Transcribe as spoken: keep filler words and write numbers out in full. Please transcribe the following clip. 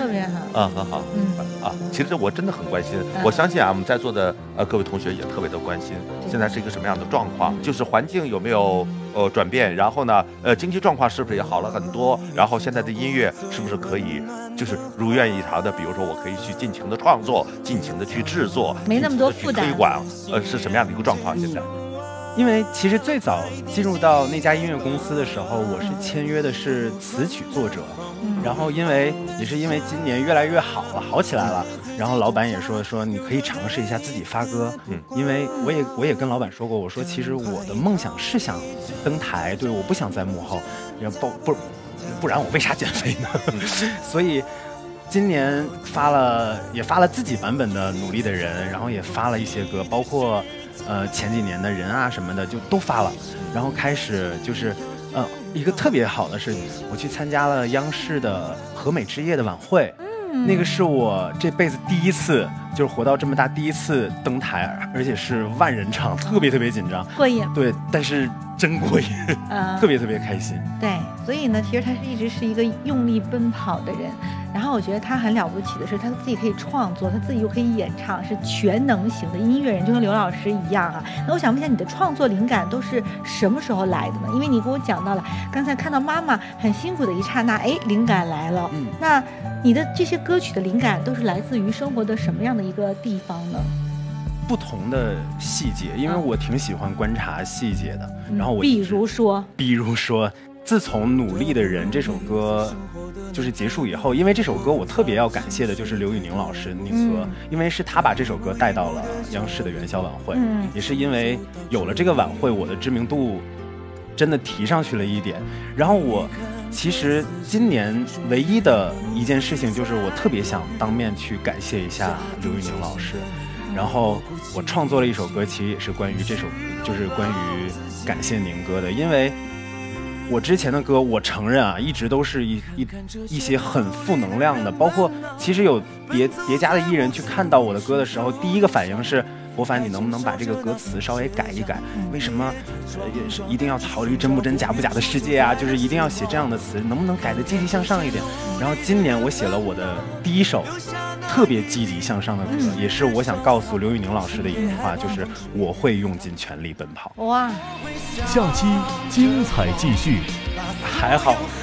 特别好。 啊，很好。 嗯啊，其实我真的很关心， 嗯我相信啊，我们在座的呃各位同学也特别的关心，现在是一个什么样的状况？就是环境有没有呃转变，然后呢，呃经济状况是不是也好了很多？然后现在的音乐是不是可以就是如愿以偿的？比如说我可以去尽情的创作，尽情的去制作， 没那么多负担尽情地去推广，呃是什么样的一个状况？现在？ 因为其实最早进入到那家音乐公司的时候，我是签约的是词曲作者，然后因为也是因为今年越来越好了，好起来了，然后老板也说说你可以尝试一下自己发歌，嗯，因为我也我也跟老板说过，我说其实我的梦想是想登台，对，我不想在幕后，不不不然我为啥减肥呢？所以。今年发了也发了自己版本的《努力的人》，然后也发了一些歌，包括呃前几年的人啊什么的就都发了，然后开始就是呃一个特别好的是，我去参加了央视的和美之夜的晚会，嗯，那个是我这辈子第一次，就是活到这么大第一次登台，而且是万人场，特别特别紧张， 过瘾。 对，但是真过瘾， 嗯， 特别特别开心。 对，所以呢，其实他是一直是一个用力奔跑的人。然后我觉得他很了不起的是，他自己可以创作，他自己又可以演唱，是全能型的音乐人，就跟刘老师一样啊。那我想问一下，你的创作灵感都是什么时候来的呢？因为你跟我讲到了，刚才看到妈妈很辛苦的一刹那，哎，灵感来了。嗯，那你的这些歌曲的灵感都是来自于生活的什么样的一个地方呢？ 不同的细节，因为我挺喜欢观察细节的。 嗯、 然后我比如说， 比如说，自从《努力的人》这首歌就是结束以后，因为这首歌我特别要感谢的就是刘宇宁老师宁哥，嗯、因为是他把这首歌带到了央视的元宵晚会，嗯、也是因为有了这个晚会，我的知名度真的提上去了一点。然后我其实今年唯一的一件事情就是我特别想当面去感谢一下刘宇宁老师。然后我创作了一首歌，其实也是关于这首，就是关于感谢宁哥的，因为我之前的歌，我承认啊，一直都是一一一些很负能量的，包括其实有别别家的艺人去看到我的歌的时候，第一个反应是，博凡，你能不能把这个歌词稍微改一改？为什么也是一定要逃离真不真假不假的世界啊？就是一定要写这样的词，能不能改得积极向上一点？然后今年我写了我的第一首特别积极向上的歌，嗯、也是我想告诉刘宇宁老师的一句话，就是我会用尽全力奔跑。 哇！ 下期精彩继续。 还好